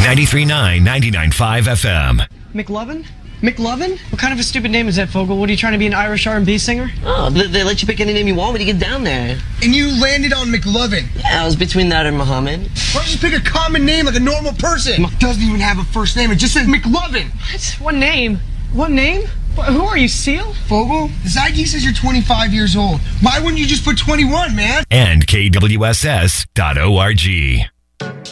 93.9, 99.5 FM. McLovin? McLovin? What kind of a stupid name is that, Fogel? What, are you trying to be an Irish R&B singer? Oh, they let you pick any name you want when you get down there. And you landed on McLovin. Yeah, I was between that and Muhammad. Why don't you pick a common name like a normal person? Doesn't even have a first name. It just says McLovin. What? One name? One name? Who are you, Seal? Fogel, this ID says you're 25 years old. Why wouldn't you just put 21, man? And KWSS.org.